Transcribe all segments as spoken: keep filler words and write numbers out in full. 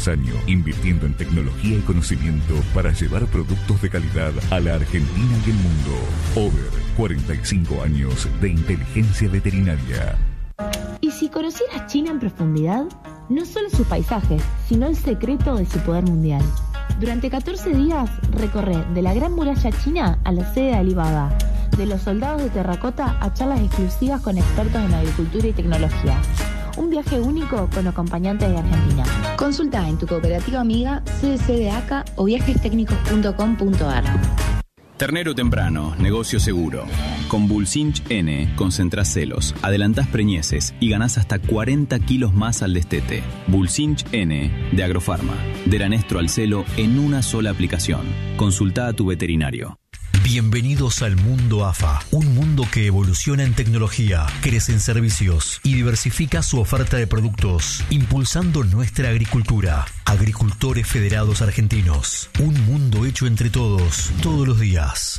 tras año, invirtiendo en tecnología y conocimiento para llevar productos de calidad a la Argentina y el mundo. Over, cuarenta y cinco años de inteligencia veterinaria. ¿Y si conocieras China en profundidad? No solo sus paisajes, sino el secreto de su poder mundial. Durante catorce días recorre de la Gran Muralla China a la sede de Alibaba, de los soldados de terracota a charlas exclusivas con expertos en agricultura y tecnología. Un viaje único con acompañantes de Argentina. Consulta en tu cooperativa amiga C D C de A C A o viajes técnicos punto com punto a r. Ternero temprano, negocio seguro. Con Bulsinch N concentrás celos, adelantás preñeces y ganás hasta cuarenta kilos más al destete. Bulsinch N de Agrofarma. De la Nestro al celo en una sola aplicación. Consulta a tu veterinario. Bienvenidos al mundo A F A, un mundo que evoluciona en tecnología, crece en servicios y diversifica su oferta de productos, impulsando nuestra agricultura. Agricultores Federados Argentinos, un mundo hecho entre todos, todos los días.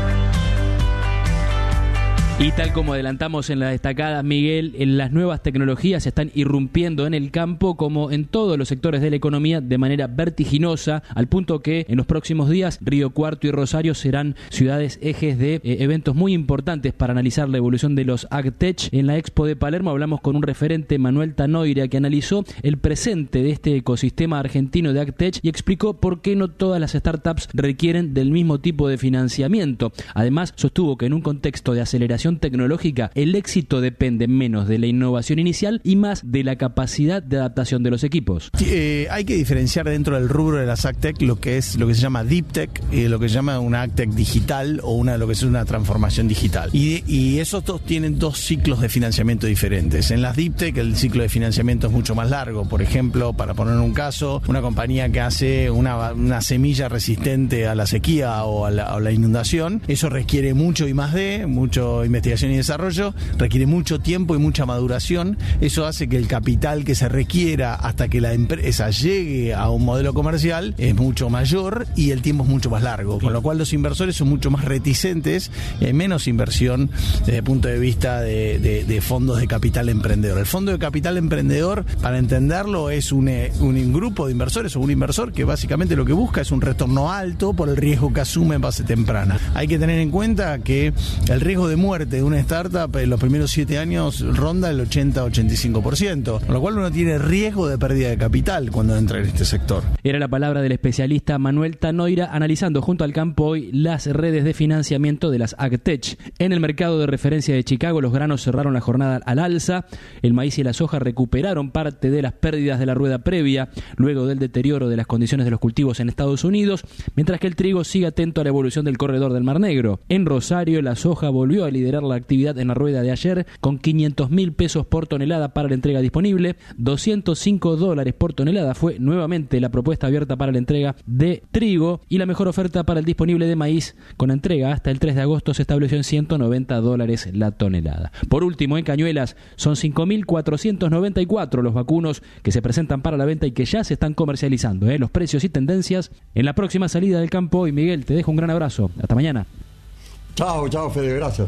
Y tal como adelantamos en la destacada, Miguel, en las nuevas tecnologías están irrumpiendo en el campo como en todos los sectores de la economía de manera vertiginosa, al punto que en los próximos días Río Cuarto y Rosario serán ciudades ejes de eh, eventos muy importantes para analizar la evolución de los AgTech. En la Expo de Palermo hablamos con un referente, Manuel Tanoira, que analizó el presente de este ecosistema argentino de AgTech y explicó por qué no todas las startups requieren del mismo tipo de financiamiento. Además, sostuvo que en un contexto de aceleración tecnológica, el éxito depende menos de la innovación inicial y más de la capacidad de adaptación de los equipos. Eh, hay que diferenciar dentro del rubro de las AgTech lo que es lo que se llama Deep Tech y lo que se llama una AgTech digital o una lo que es una transformación digital. Y, y esos dos tienen dos ciclos de financiamiento diferentes. En las Deep Tech el ciclo de financiamiento es mucho más largo. Por ejemplo, para poner un caso, una compañía que hace una, una semilla resistente a la sequía o a la, a la inundación, eso requiere mucho I más D, mucho investigación y desarrollo, requiere mucho tiempo y mucha maduración. Eso hace que el capital que se requiera hasta que la empresa llegue a un modelo comercial es mucho mayor y el tiempo es mucho más largo, con lo cual los inversores son mucho más reticentes y hay menos inversión desde el punto de vista de, de, de fondos de capital emprendedor. El fondo de capital emprendedor, para entenderlo, es un, un grupo de inversores o un inversor que básicamente lo que busca es un retorno alto por el riesgo que asume en base temprana. Hay que tener en cuenta que el riesgo de muerte de una startup en los primeros siete años ronda el ochenta a ochenta y cinco por ciento, con lo cual uno tiene riesgo de pérdida de capital cuando entra en este sector. Era la palabra del especialista Manuel Tanoira analizando junto al campo hoy las redes de financiamiento de las AgTech. En el mercado de referencia de Chicago, los granos cerraron la jornada al alza, el maíz y la soja recuperaron parte de las pérdidas de la rueda previa luego del deterioro de las condiciones de los cultivos en Estados Unidos, mientras que el trigo sigue atento a la evolución del corredor del Mar Negro. En Rosario, la soja volvió a liderar la actividad en la rueda de ayer con quinientos mil pesos por tonelada para la entrega disponible, doscientos cinco dólares por tonelada fue nuevamente la propuesta abierta para la entrega de trigo y la mejor oferta para el disponible de maíz con entrega hasta el tres de agosto se estableció en ciento noventa dólares la tonelada. Por último, en Cañuelas son cinco mil cuatrocientos noventa y cuatro los vacunos que se presentan para la venta y que ya se están comercializando. ¿eh? Los precios y tendencias en la próxima salida del campo. Y Miguel, te dejo un gran abrazo. Hasta mañana. Chao, chao, Fede, gracias.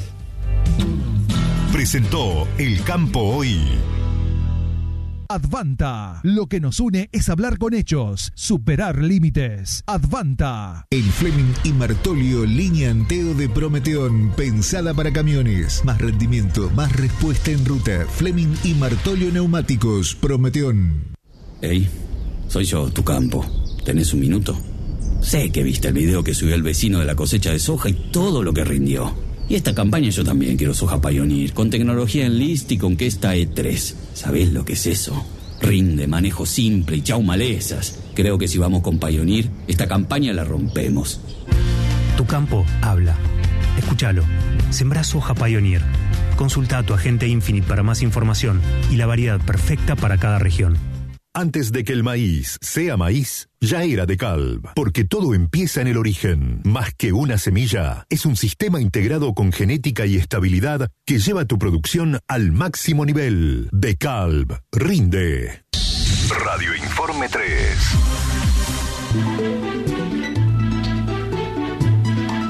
Presentó El Campo Hoy. Advanta. Lo que nos une es hablar con hechos, superar límites. Advanta. El Fleming y Martolio línea Anteo de Prometeón, pensada para camiones. Más rendimiento, más respuesta en ruta. Fleming y Martolio Neumáticos, Prometeón. Hey, soy yo, tu campo. ¿Tenés un minuto? Sé que viste el video que subió el vecino de la cosecha de soja y todo lo que rindió. Y esta campaña yo también quiero soja Pioneer, con tecnología Enlist y con Kesta E tres. ¿Sabés lo que es eso? Rinde, manejo simple y chau malezas. Creo que si vamos con Pioneer, esta campaña la rompemos. Tu campo habla. Escúchalo. Sembrá soja Pioneer. Consulta a tu agente Infinite para más información y la variedad perfecta para cada región. Antes de que el maíz sea maíz, ya era DeKalb, porque todo empieza en el origen. Más que una semilla, es un sistema integrado con genética y estabilidad que lleva tu producción al máximo nivel. DeKalb, rinde. Radio Informe tres.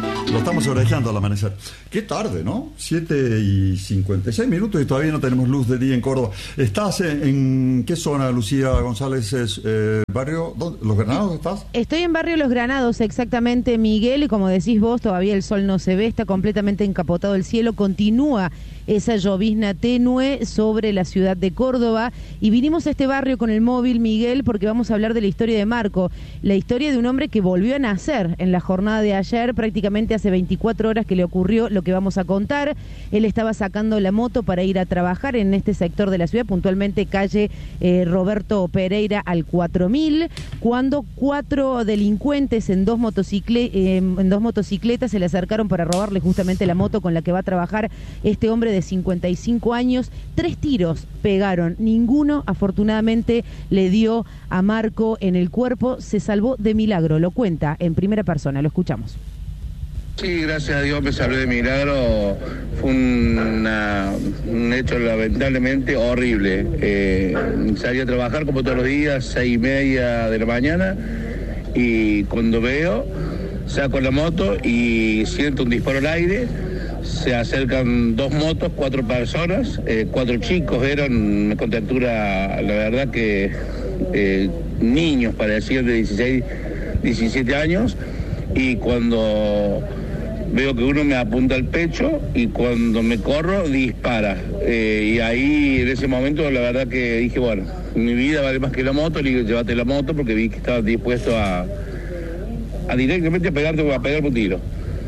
estamos orejeando al amanecer. Qué tarde, ¿no? siete y cincuenta y seis minutos y todavía no tenemos luz de día en Córdoba. ¿Estás en, en qué zona, Lucía González? Es, eh, ¿Barrio? ¿Dónde? ¿Los Granados estás? Estoy en Barrio Los Granados, exactamente, Miguel, y como decís vos, todavía el sol no se ve, está completamente encapotado el cielo, continúa esa llovizna tenue sobre la ciudad de Córdoba, y vinimos a este barrio con el móvil, Miguel, porque vamos a hablar de la historia de Marco, la historia de un hombre que volvió a nacer en la jornada de ayer, prácticamente hace veinticuatro horas que le ocurrió lo que vamos a contar. Él estaba sacando la moto para ir a trabajar en este sector de la ciudad, puntualmente calle eh, Roberto Pereira al cuatro mil, cuando cuatro delincuentes en dos, motocicle eh, en dos motocicletas se le acercaron para robarle justamente la moto con la que va a trabajar este hombre de cincuenta y cinco años. Tres tiros pegaron, ninguno afortunadamente le dio a Marco en el cuerpo, se salvó de milagro, lo cuenta en primera persona, lo escuchamos. Sí, gracias a Dios me salvé de milagro. Fue una, un hecho lamentablemente horrible. Eh, salí a trabajar como todos los días, seis y media de la mañana, y cuando veo, saco la moto y siento un disparo al aire. Se acercan dos motos, cuatro personas, eh, cuatro chicos, eran una contextura, la verdad que eh, niños, parecían de dieciséis, diecisiete años, y cuando veo que uno me apunta al pecho y cuando me corro dispara, eh, y ahí en ese momento la verdad que dije, bueno, mi vida vale más que la moto, le digo, llévate la moto, porque vi que estaba dispuesto a, a directamente a pegarte, a pegar un tiro.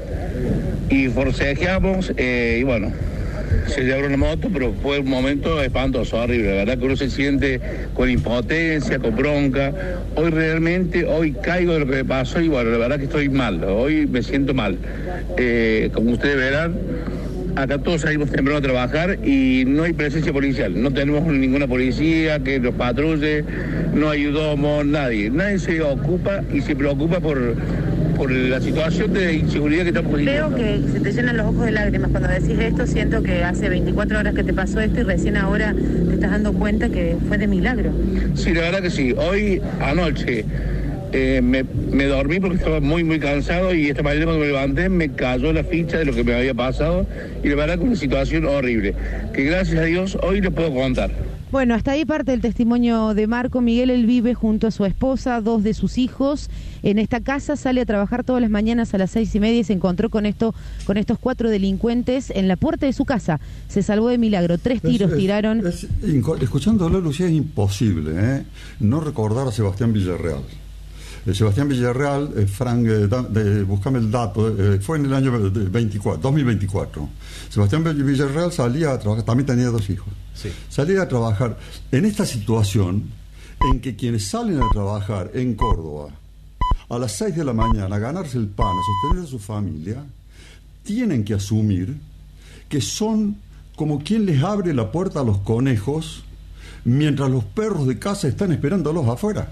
Y forcejeamos, eh, y bueno, se llevaron la moto, pero fue un momento espantoso, horrible. La verdad que uno se siente con impotencia, con bronca. Hoy realmente, hoy caigo de lo que me pasó y bueno, la verdad que estoy mal, hoy me siento mal. Eh, como ustedes verán, acá todos salimos temprano a trabajar y no hay presencia policial. No tenemos ninguna policía que nos patrulle, no ayudamos, nadie. Nadie se ocupa y se preocupa por... por la situación de inseguridad que estamos viviendo. Veo que se te llenan los ojos de lágrimas cuando decís esto. Siento que hace veinticuatro horas que te pasó esto y recién ahora te estás dando cuenta que fue de milagro. Sí, la verdad que sí. Hoy, anoche, eh, me, me dormí porque estaba muy, muy cansado, y esta mañana cuando me levanté me cayó la ficha de lo que me había pasado, y la verdad que una situación horrible, que gracias a Dios hoy lo puedo contar. Bueno, hasta ahí parte el testimonio de Marco. Miguel, él vive junto a su esposa, dos de sus hijos. En esta casa sale a trabajar todas las mañanas a las seis y media y se encontró con esto, con estos cuatro delincuentes en la puerta de su casa. Se salvó de milagro. Tres tiros es, es, tiraron. Es, escuchándolo, Lucía, es imposible ¿eh? no recordar a Sebastián Villarreal. Eh, Sebastián Villarreal, eh, Frank, eh, da, de, buscame el dato, eh, fue en el año veinticuatro, dos mil veinticuatro. Sebastián Villarreal salía a trabajar, también tenía dos hijos. Sí. Salía a trabajar en esta situación en que quienes salen a trabajar en Córdoba a las seis de la mañana a ganarse el pan, a sostener a su familia, tienen que asumir que son como quien les abre la puerta a los conejos mientras los perros de casa están esperándolos afuera.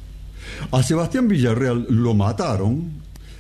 A Sebastián Villarreal lo mataron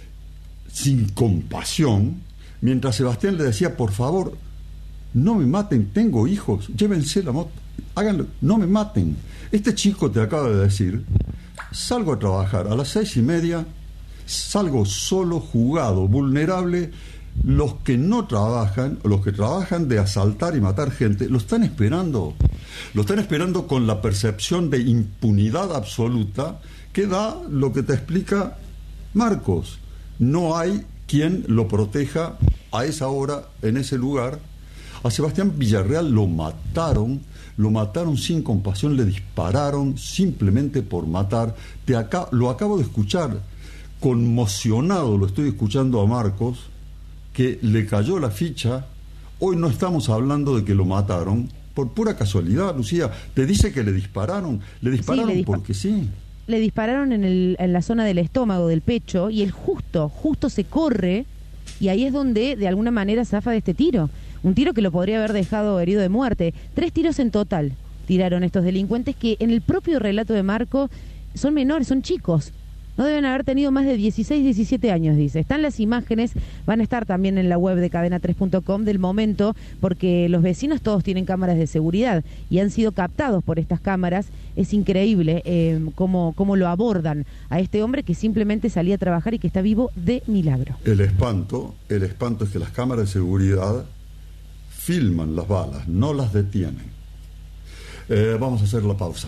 sin compasión, mientras Sebastián le decía, por favor, no me maten, tengo hijos, llévense la moto, háganlo, no me maten. Este chico te acaba de decir, salgo a trabajar a las seis y media, salgo solo, jugado, vulnerable. Los que no trabajan, los que trabajan de asaltar y matar gente, lo están esperando. Lo están esperando con la percepción de impunidad absoluta que da lo que te explica Marcos. No hay quien lo proteja a esa hora, en ese lugar. A Sebastián Villarreal lo mataron, lo mataron sin compasión, le dispararon simplemente por matar. Te acá, lo acabo de escuchar, conmocionado lo estoy escuchando a Marcos, que le cayó la ficha. Hoy no estamos hablando de que lo mataron por pura casualidad, Lucía. Te dice que le dispararon, le dispararon sí, le dispa- porque sí. Le dispararon en, el, en la zona del estómago, del pecho, y él justo, justo se corre, y ahí es donde de alguna manera zafa de este tiro. Un tiro que lo podría haber dejado herido de muerte. Tres tiros en total tiraron estos delincuentes que en el propio relato de Marco son menores, son chicos. no deben haber tenido más de dieciséis, diecisiete años, dice. Están las imágenes, van a estar también en la web de cadena tres punto com del momento, porque los vecinos todos tienen cámaras de seguridad y han sido captados por estas cámaras. Es increíble eh, cómo, cómo lo abordan a este hombre que simplemente salía a trabajar y que está vivo de milagro. El espanto, el espanto es que las cámaras de seguridad filman las balas, no las detienen. Eh, vamos a hacer la pausa.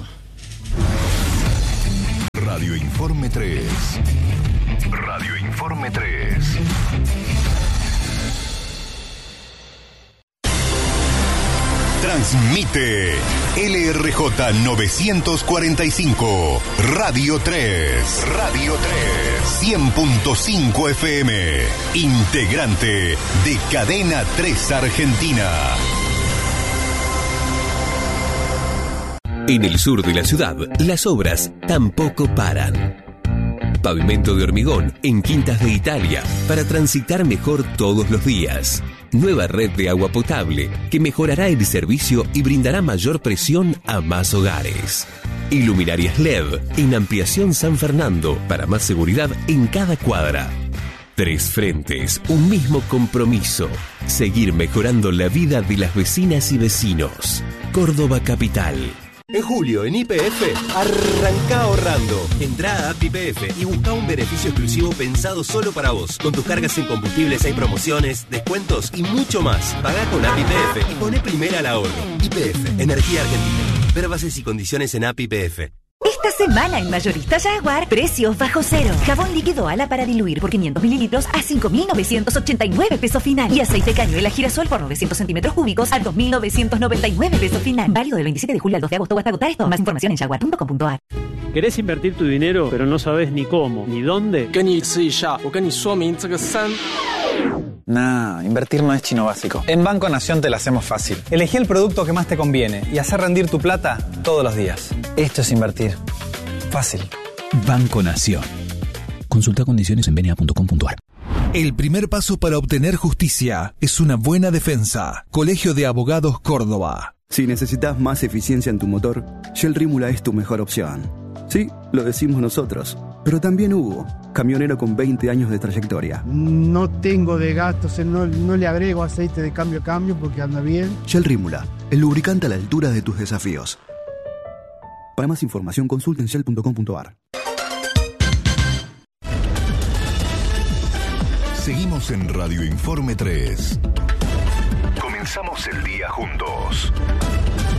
Radio Informe tres. Radio Informe tres. Transmite L R J novecientos cuarenta y cinco, Radio tres. Radio tres. cien punto cinco F M. Integrante de Cadena tres Argentina. En el sur de la ciudad, las obras tampoco paran. Pavimento de hormigón en Quintas de Italia para transitar mejor todos los días. Nueva red de agua potable que mejorará el servicio y brindará mayor presión a más hogares. Iluminarias L E D en Ampliación San Fernando para más seguridad en cada cuadra. Tres frentes, un mismo compromiso. Seguir mejorando la vida de las vecinas y vecinos. Córdoba Capital. En julio, en Y P F, arranca ahorrando. Entrá a App Y P F y busca un beneficio exclusivo pensado solo para vos. Con tus cargas en combustibles hay promociones, descuentos y mucho más. Pagá con App Y P F y poné primera al ahorro. Y P F, Energía Argentina. Ver bases y condiciones en App Y P F. Esta semana en Mayorista Jaguar, precios bajo cero. Jabón líquido ala para diluir por quinientos mililitros a cinco mil novecientos ochenta y nueve pesos final. Y aceite cañuela girasol por novecientos centímetros cúbicos a dos mil novecientos noventa y nueve pesos final. Válido del veintisiete de julio al dos de agosto o hasta agotar esto. Más información en jaguar punto com punto a r. ¿Querés invertir tu dinero, pero no sabes ni cómo, ni dónde? Nah, invertir no es chino básico. En Banco Nación te lo hacemos fácil. Elegí el producto que más te conviene y hacer rendir tu plata todos los días. Esto es invertir. Fácil. Banco Nación. Consulta condiciones en b n a punto com punto a r. El primer paso para obtener justicia es una buena defensa. Colegio de Abogados Córdoba. Si necesitas más eficiencia en tu motor, Shell Rímula es tu mejor opción. Sí, lo decimos nosotros, pero también Hugo, camionero con veinte años de trayectoria. No tengo de gastos, no, no le agrego aceite de cambio a cambio porque anda bien. Shell Rímula, el lubricante a la altura de tus desafíos. Para más información, consulta en shell punto com punto a r. Seguimos en Radio Informe tres. Comenzamos el día juntos.